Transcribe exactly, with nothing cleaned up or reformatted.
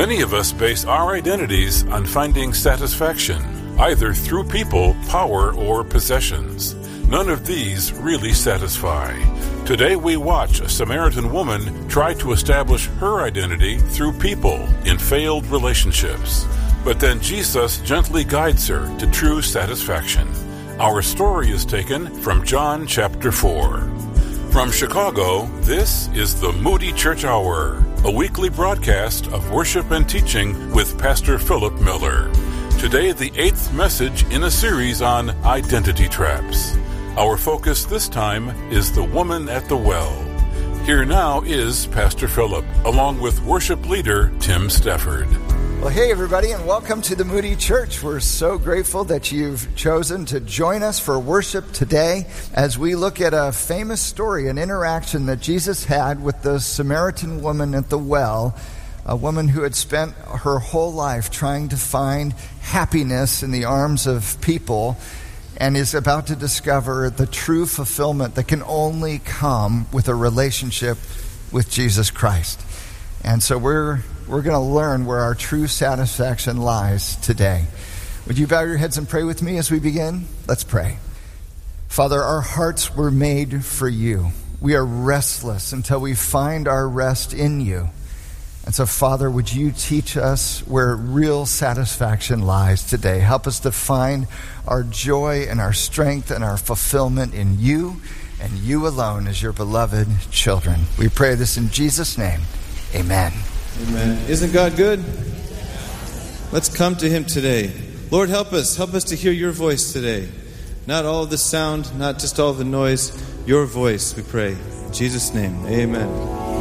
Many of us base our identities on finding satisfaction, either through people, power, or possessions. None of these really satisfy. Today we watch a Samaritan woman try to establish her identity through people in failed relationships. But then Jesus gently guides her to true satisfaction. Our story is taken from John chapter four. From Chicago, this is the Moody Church Hour, a weekly broadcast of worship and teaching with Pastor Philip Miller. Today, the eighth message in a series on identity traps. Our focus this time is the woman at the well. Here now is Pastor Philip, along with worship leader Tim Stafford. Well, hey, everybody, and welcome to the Moody Church. We're so grateful that you've chosen to join us for worship today as we look at a famous story, an interaction that Jesus had with the Samaritan woman at the well, a woman who had spent her whole life trying to find happiness in the arms of people and is about to discover the true fulfillment that can only come with a relationship with Jesus Christ. And so we're we're going to learn where our true satisfaction lies today. Would you bow your heads and pray with me as we begin? Let's pray. Father, our hearts were made for you. We are restless until we find our rest in you. And so, Father, would you teach us where real satisfaction lies today? Help us to find our joy and our strength and our fulfillment in you and you alone as your beloved children. We pray this in Jesus' name. Amen. Amen. Isn't God good? Let's come to him today. Lord, help us. Help us to hear your voice today. Not all of the sound, not just all of the noise. Your voice, we pray. In Jesus' name, amen.